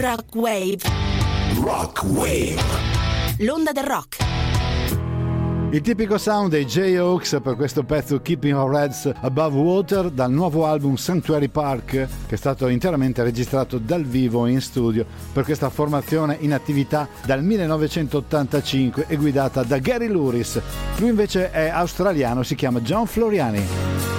Rock Wave. Rock Wave. L'onda del rock. Il tipico sound dei J-Hawks per questo pezzo Keeping Our Heads Above Water dal nuovo album Sanctuary Park, che è stato interamente registrato dal vivo in studio per questa formazione in attività dal 1985 e guidata da Gary Louris. Lui invece è australiano, si chiama John Floriani.